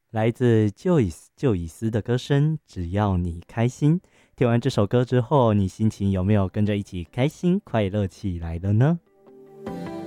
来自旧以斯的歌声，只要你开心。听完这首歌之后，你心情有没有跟着一起开心快乐起来了呢？